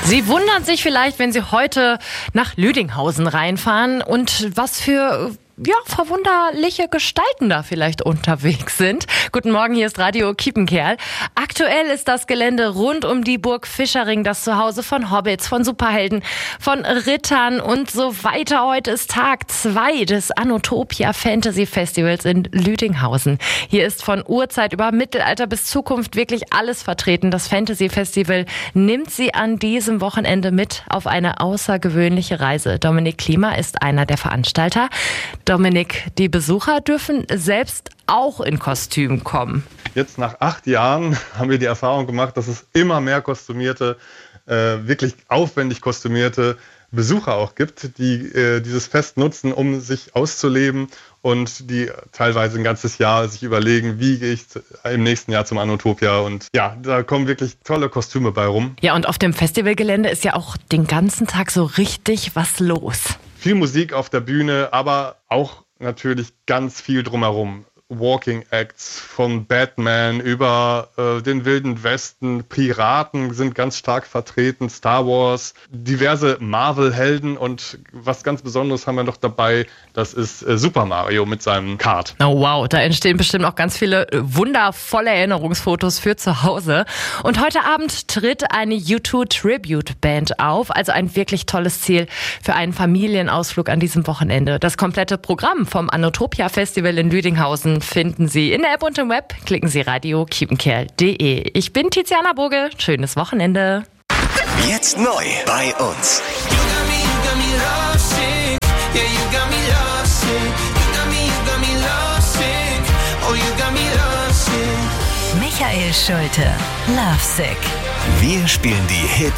Sie wundern sich vielleicht, wenn Sie heute nach Lüdinghausen reinfahren und was für verwunderliche Gestalten da vielleicht unterwegs sind. Guten Morgen, hier ist Radio Kiepenkerl. Aktuell ist das Gelände rund um die Burg Fischering das Zuhause von Hobbits, von Superhelden, von Rittern und so weiter. Heute ist Tag 2 des Anotopia Fantasy Festivals in Lüdinghausen. Hier ist von Urzeit über Mittelalter bis Zukunft wirklich alles vertreten. Das Fantasy Festival nimmt Sie an diesem Wochenende mit auf eine außergewöhnliche Reise. Dominik Klima ist einer der Veranstalter. Dominik, die Besucher dürfen selbst auch in Kostüm kommen. Jetzt nach 8 Jahren haben wir die Erfahrung gemacht, dass es immer mehr kostümierte, wirklich aufwendig kostümierte Besucher auch gibt, die dieses Fest nutzen, um sich auszuleben und die teilweise ein ganzes Jahr sich überlegen, wie gehe ich im nächsten Jahr zum Anotopia. Und ja, da kommen wirklich tolle Kostüme bei rum. Ja, und auf dem Festivalgelände ist ja auch den ganzen Tag so richtig was los. Viel Musik auf der Bühne, aber auch natürlich ganz viel drumherum. Walking Acts von Batman über den Wilden Westen, Piraten sind ganz stark vertreten, Star Wars, diverse Marvel-Helden und was ganz Besonderes haben wir noch dabei, das ist Super Mario mit seinem Kart. Oh wow, da entstehen bestimmt auch ganz viele wundervolle Erinnerungsfotos für zu Hause. Und heute Abend tritt eine U2-Tribute-Band auf, also ein wirklich tolles Ziel für einen Familienausflug an diesem Wochenende. Das komplette Programm vom Anotopia Festival in Lüdinghausen finden Sie in der App und im Web. Klicken Sie radio-kiepenkerl.de. Ich bin Tiziana Burge. Schönes Wochenende. Jetzt neu bei uns. Michael Schulte, Lovesick. Wir spielen die Hits